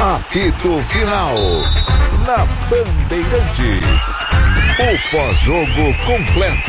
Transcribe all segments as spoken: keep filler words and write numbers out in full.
Apito Final. Na Bandeirantes. O pós-jogo completo.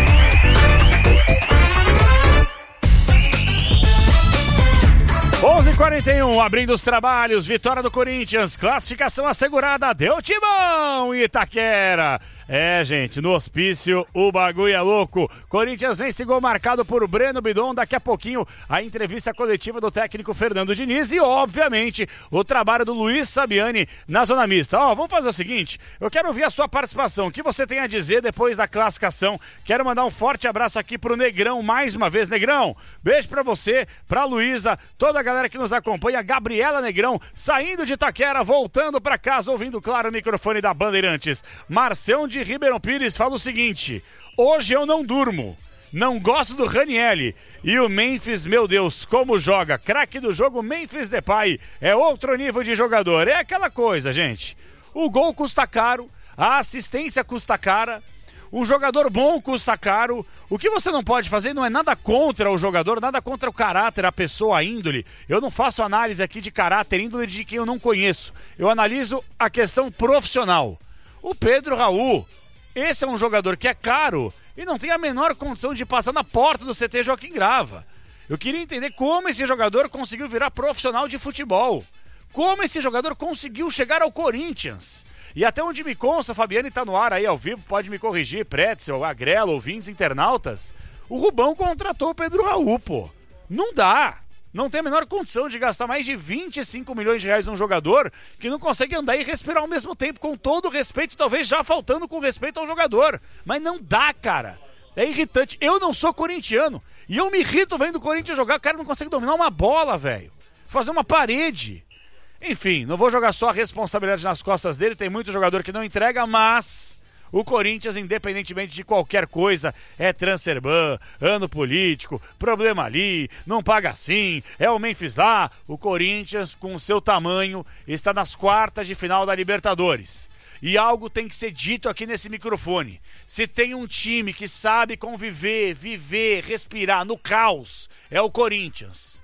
onze e quarenta e um, abrindo os trabalhos, vitória do Corinthians, classificação assegurada, deu timão Itaquera. É, gente, no hospício o bagulho é louco. Corinthians vence, gol marcado por Breno Bidon. Daqui a pouquinho a entrevista coletiva do técnico Fernando Diniz e, obviamente, o trabalho do Luiz Sabiani na zona mista. Ó, vamos fazer o seguinte, eu quero ouvir a sua participação, o que você tem a dizer depois da classificação. Quero mandar um forte abraço aqui pro Negrão, mais uma vez. Negrão, beijo pra você, pra Luísa, toda a galera que nos acompanha, Gabriela Negrão, saindo de Itaquera, voltando pra casa, ouvindo, claro, o microfone da Bandeirantes. Marcião de Ribeirão Pires fala o seguinte: hoje eu não durmo, não gosto do Ranieri e o Memphis, meu Deus, como joga, craque do jogo Memphis Depay, é outro nível de jogador. É aquela coisa, gente, o gol custa caro, a assistência custa cara, o jogador bom custa caro. O que você não pode fazer não é nada contra o jogador, nada contra o caráter, a pessoa, a índole. Eu não faço análise aqui de caráter, índole de quem eu não conheço, eu analiso a questão profissional. O Pedro Raul, esse é um jogador que é caro e não tem a menor condição de passar na porta do C T Joaquim Grava. Eu queria entender como esse jogador conseguiu virar profissional de futebol. Como esse jogador conseguiu chegar ao Corinthians. E até onde me consta, Fabiane está no ar aí ao vivo, pode me corrigir, Pretzel, Agrelo, ouvintes, internautas. O Rubão contratou o Pedro Raul, pô. Não dá. Não tem a menor condição de gastar mais de vinte e cinco milhões de reais num jogador que não consegue andar e respirar ao mesmo tempo, com todo o respeito, talvez já faltando com respeito ao jogador. Mas não dá, cara. É irritante. Eu não sou corintiano e eu me irrito vendo o Corinthians jogar. O cara não consegue dominar uma bola, velho. Fazer uma parede. Enfim, não vou jogar só a responsabilidade nas costas dele. Tem muito jogador que não entrega, mas o Corinthians, independentemente de qualquer coisa, é transfer ban, ano político, problema ali, não paga assim, é o Memphis lá. O Corinthians, com o seu tamanho, está nas quartas de final da Libertadores. E algo tem que ser dito aqui nesse microfone. Se tem um time que sabe conviver, viver, respirar no caos, é o Corinthians.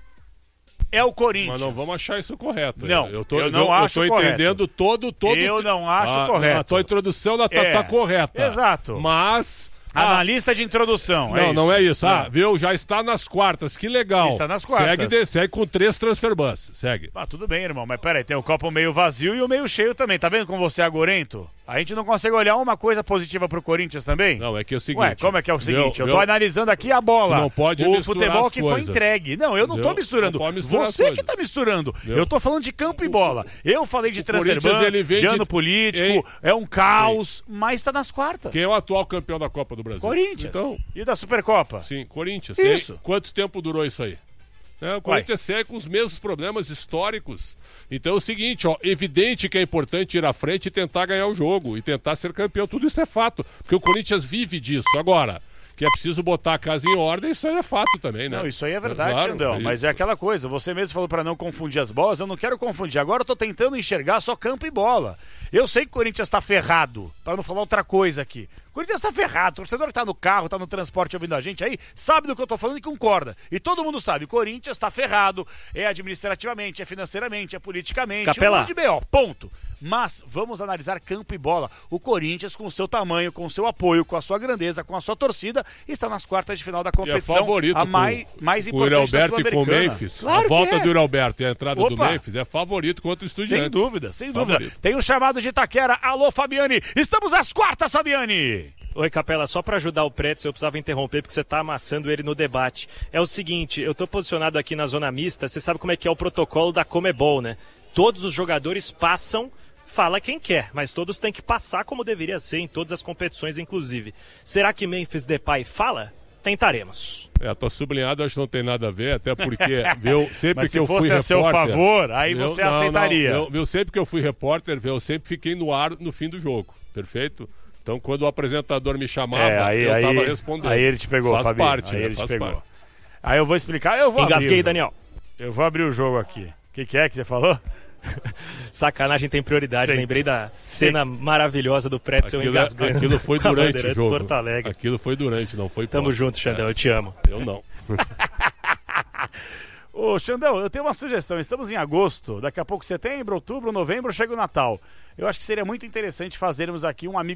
É o Corinthians. Mas não vamos achar isso correto. Não, eu, tô, eu não eu, acho eu tô correto. entendendo todo, todo... Eu não acho ah, correto. A tua introdução tá, é, tá correta. Exato. Mas... Analista ah, de introdução. Não, é não é isso. Ah, não. viu? Já está nas quartas. Que legal. Está nas quartas. Segue, de, segue com três transfer bans. Segue. Ah, tudo bem, irmão. Mas peraí, tem o copo meio vazio e o meio cheio também. Tá vendo como você é agorento? A gente não consegue olhar uma coisa positiva pro Corinthians também? Não, é que é o seguinte... Ué, como é que é o seguinte? Meu, eu tô meu... analisando aqui a bola. Não pode o futebol que coisas. foi entregue. Não, eu não tô misturando. Não misturar você coisas. que tá misturando. Meu... Eu tô falando de campo e bola. Eu falei de transfer ban, de ano político, Ei. é um caos, Ei. mas tá nas quartas. Quem é o atual campeão da Copa do Brasil? Corinthians. Então... E da Supercopa? Sim, Corinthians. Isso. E quanto tempo durou isso aí? É, o Corinthians segue com os mesmos problemas históricos. Então é o seguinte, ó, evidente que é importante ir à frente e tentar ganhar o jogo e tentar ser campeão. Tudo isso é fato, porque o Corinthians vive disso. Agora, que é preciso botar a casa em ordem, isso aí é fato também, né? Não, isso aí é verdade, claro, Xandão, é mas é aquela coisa, você mesmo falou pra não confundir as bolas, eu não quero confundir, agora eu tô tentando enxergar só campo e bola. Eu sei que o Corinthians tá ferrado, pra não falar outra coisa aqui. O Corinthians tá ferrado, o torcedor que tá no carro, tá no transporte ouvindo a gente aí, sabe do que eu tô falando e concorda. E todo mundo sabe, o Corinthians tá ferrado, é administrativamente, é financeiramente, é politicamente, Capela. um monte de B O, ponto. Mas vamos analisar campo e bola. O Corinthians, com o seu tamanho, com o seu apoio, com a sua grandeza, com a sua torcida, está nas quartas de final da competição. E é favorito a mais, com, mais com importante o Alberto da e com o Memphis. Claro a volta é. do Alberto e a entrada Opa. do Memphis é favorito contra o Estudiantes. Sem dúvida, sem favorito. dúvida. Tem o chamado de Itaquera. Alô, Fabiane. Estamos nas quartas, Fabiane. Oi, Capela, só para ajudar o Pretzel, eu precisava interromper porque você está amassando ele no debate. É o seguinte, eu estou posicionado aqui na zona mista, você sabe como é que é o protocolo da Comebol, né? Todos os jogadores passam, fala quem quer, mas todos têm que passar como deveria ser em todas as competições, inclusive. Será que Memphis Depay fala? Tentaremos. É, tô sublinhado, acho que não tem nada a ver, até porque, viu, sempre mas que eu fui repórter... Mas se fosse a seu favor, aí viu, você não, aceitaria. Não, eu, viu, sempre que eu fui repórter, viu, eu sempre fiquei no ar no fim do jogo, perfeito? Então, quando o apresentador me chamava, é, aí, eu estava respondendo. Aí ele te pegou, Faz Fabinho. parte, aí né? ele Faz te pegou. parte. Aí eu vou explicar, eu vou Engasguei, abrir, Daniel. Eu vou abrir o jogo aqui. O que, que é que você falou? Sacanagem tem prioridade, Sempre. lembrei da cena Sempre. maravilhosa do Pretzel aquilo, engasgando. Aquilo foi durante o jogo. Porto Alegre. Aquilo foi durante, não foi Tamo pós. junto, Xandão, é. eu te amo. Eu não. Ô, Xandão, eu tenho uma sugestão. Estamos em agosto, daqui a pouco setembro, outubro, novembro, chega o Natal. Eu acho que seria muito interessante fazermos aqui um amigo